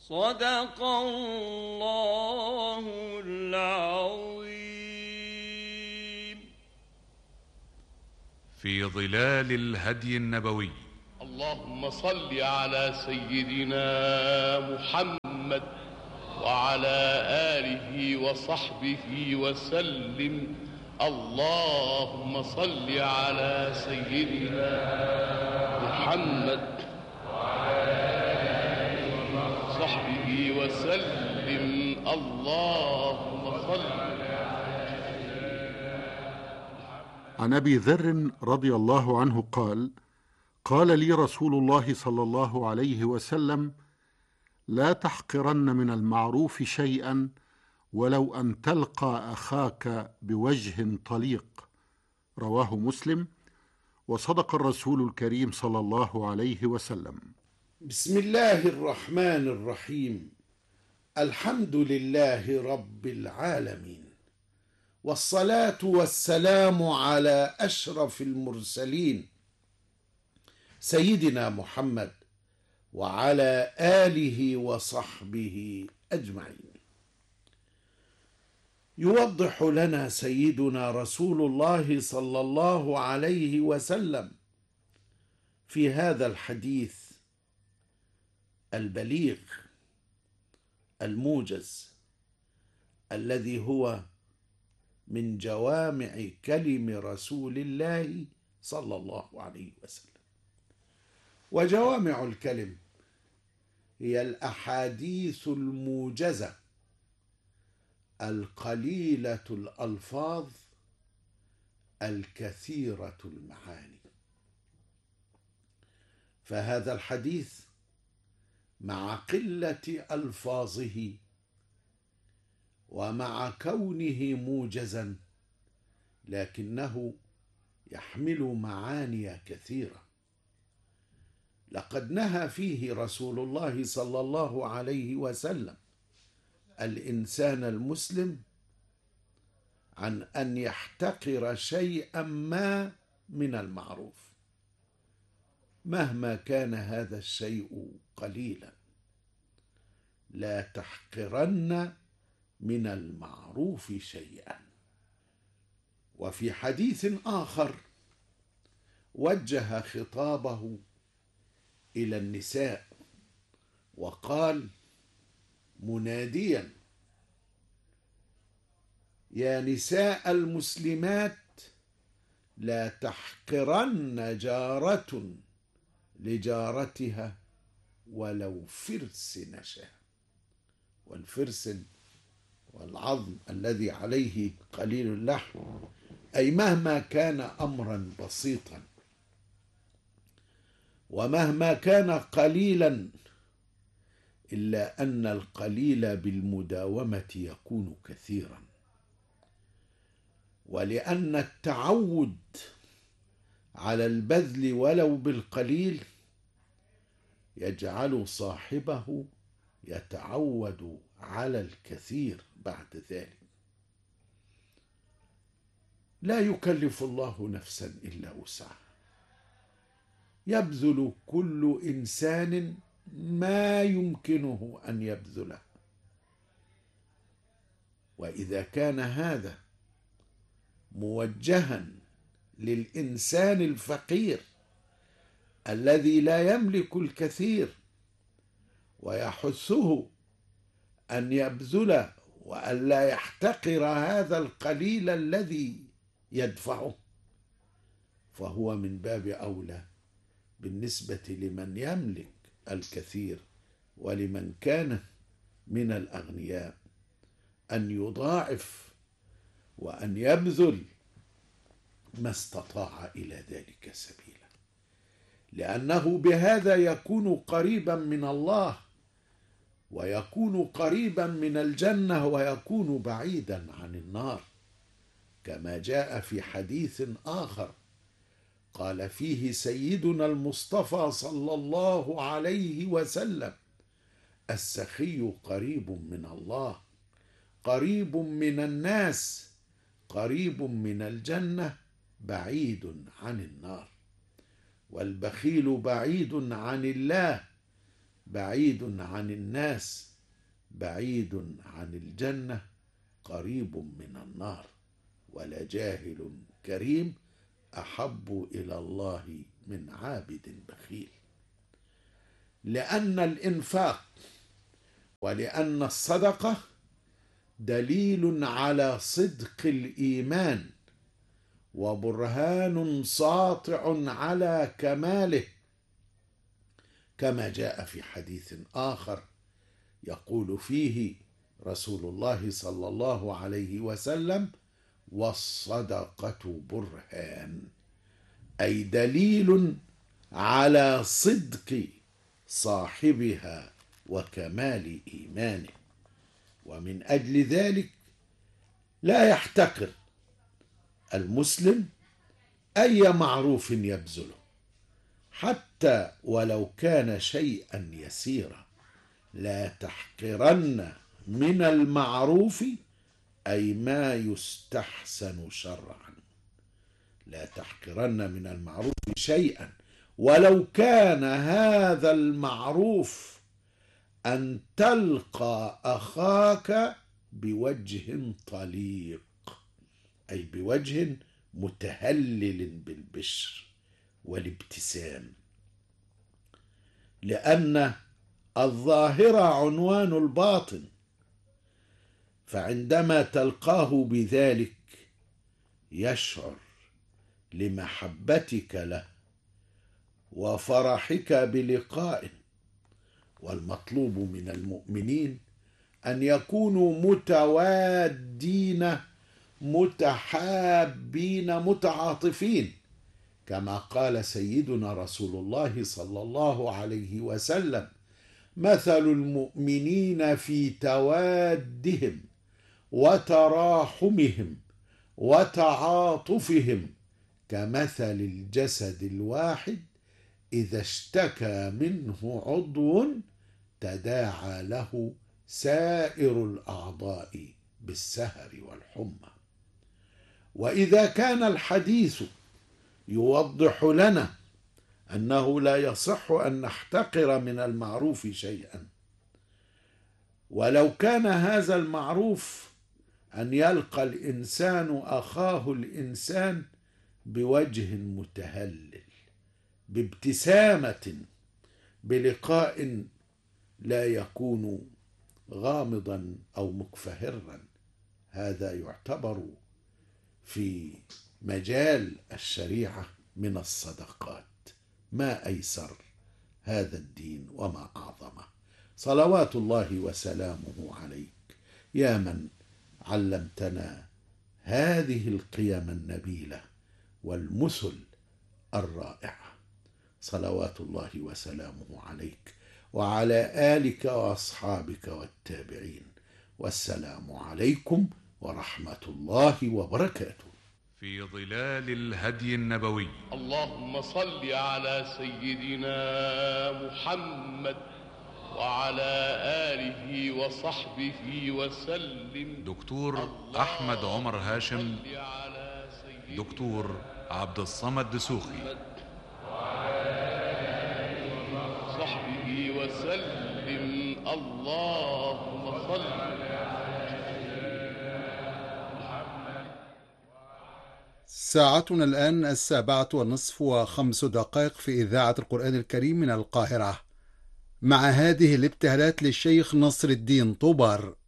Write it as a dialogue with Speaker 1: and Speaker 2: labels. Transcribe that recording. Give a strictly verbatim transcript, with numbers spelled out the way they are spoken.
Speaker 1: صدق الله العظيم.
Speaker 2: في ظلال الهدي النبوي.
Speaker 3: اللهم صل على سيدنا محمد وعلى آله وصحبه وسلم. اللهم صل على سيدنا محمد وعلى آله وصحبه وسلم. اللهم صل.
Speaker 4: عن أبي ذر رضي الله عنه قال: قال لي رسول الله صلى الله عليه وسلم: لا تحقرن من المعروف شيئا ولو أن تلقى أخاك بوجه طليق. رواه مسلم. وصدق الرسول الكريم صلى الله عليه وسلم.
Speaker 5: بسم الله الرحمن الرحيم. الحمد لله رب العالمين، والصلاة والسلام على أشرف المرسلين سيدنا محمد وعلى آله وصحبه أجمعين. يوضح لنا سيدنا رسول الله صلى الله عليه وسلم في هذا الحديث البليغ الموجز الذي هو من جوامع كلم رسول الله صلى الله عليه وسلم. وجوامع الكلم هي الأحاديث الموجزة القليلة الألفاظ الكثيرة المعاني. فهذا الحديث مع قلة ألفاظه ومع كونه موجزا لكنه يحمل معاني كثيرة. لقد نهى فيه رسول الله صلى الله عليه وسلم الإنسان المسلم عن أن يحتقر شيئا ما من المعروف مهما كان هذا الشيء قليلا. لا تحقرن من المعروف شيئا. وفي حديث آخر وجه خطابه إلى النساء وقال مناديا: يا نساء المسلمات لا تحقرن جارة لجارتها ولو فرس نشا. والفرس والعظم الذي عليه قليل اللحم، أي مهما كان أمرا بسيطا ومهما كان قليلا، إلا أن القليل بالمداومة يكون كثيرا. ولأن التعود على البذل ولو بالقليل يجعل صاحبه يتعود على الكثير بعد ذلك. لا يكلف الله نفسا إلا وسعها. يبذل كل إنسان ما يمكنه أن يبذله. وإذا كان هذا موجها للإنسان الفقير الذي لا يملك الكثير ويحثه أن يبذل وأن لا يحتقر هذا القليل الذي يدفعه، فهو من باب أولى بالنسبة لمن يملك الكثير ولمن كان من الأغنياء أن يضاعف وأن يبذل ما استطاع إلى ذلك سبيلا، لأنه بهذا يكون قريبا من الله ويكون قريبا من الجنة ويكون بعيدا عن النار، كما جاء في حديث آخر قال فيه سيدنا المصطفى صلى الله عليه وسلم: السخي قريب من الله، قريب من الناس، قريب من الجنة، بعيد عن النار. والبخيل بعيد عن الله، بعيد عن الناس، بعيد عن الجنة، قريب من النار. ولا جاهل كريم أحب إلى الله من عابد بخيل. لأن الإنفاق ولأن الصدقة دليل على صدق الإيمان وبرهان ساطع على كماله، كما جاء في حديث آخر يقول فيه رسول الله صلى الله عليه وسلم: والصدقة برهان، أي دليل على صدق صاحبها وكمال إيمانه. ومن أجل ذلك لا يحتقر المسلم أي معروف يبذله، حتى ولو كان شيئا يسيرا. لا تحقرن من المعروف أي ما يستحسن شرعا. لا تحقرن من المعروف شيئا ولو كان هذا المعروف أن تلقى أخاك بوجه طليق، أي بوجه متهلل بالبشر والابتسام، لأن الظاهر عنوان الباطن. فعندما تلقاه بذلك يشعر لمحبتك له وفرحك بلقائه. والمطلوب من المؤمنين أن يكونوا متوادين متحابين متعاطفين، كما قال سيدنا رسول الله صلى الله عليه وسلم: مثل المؤمنين في توادهم وتراحمهم وتعاطفهم كمثل الجسد الواحد إذا اشتكى منه عضو تداعى له سائر الأعضاء بالسهر والحمى. وإذا كان الحديث يوضح لنا أنه لا يصح أن نحتقر من المعروف شيئا، ولو كان هذا المعروف أن يلقى الإنسان أخاه الإنسان بوجه متهلل، بابتسامة، بلقاء لا يكون غامضا أو مكفهرا، هذا يعتبر في مجال الشريعة من الصدقات. ما أيسر هذا الدين وما أعظمه. صلوات الله وسلامه عليك يا من علمتنا هذه القيم النبيلة والمثل الرائعة. صلوات الله وسلامه عليك وعلى آلك وأصحابك والتابعين، والسلام عليكم ورحمة الله وبركاته.
Speaker 2: في ظلال الهدي النبوي.
Speaker 3: اللهم صل على سيدنا محمد وعلى آله وصحبه وسلم.
Speaker 2: دكتور أحمد عمر هاشم، دكتور عبد الصمد دسوخي،
Speaker 3: صحبه وسلم. اللهم صل.
Speaker 6: ساعتنا الآن السابعة والنصف وخمس دقائق في إذاعة القرآن الكريم من القاهرة، مع هذه الابتهالات للشيخ نصر الدين طوبار.